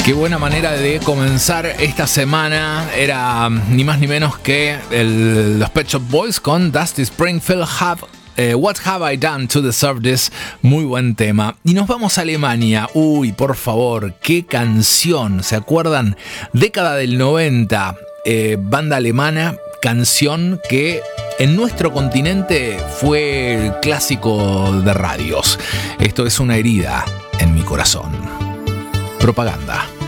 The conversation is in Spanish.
Qué buena manera de comenzar esta semana. Era ni más ni menos que los Pet Shop Boys con Dusty Springfield. What Have I Done to Deserve This? Muy buen tema. Y nos vamos a Alemania. Uy, por favor, qué canción. ¿Se acuerdan? Década del 90, banda alemana, canción que en nuestro continente fue clásico de radios. Esto es Una herida en mi corazón. Propaganda.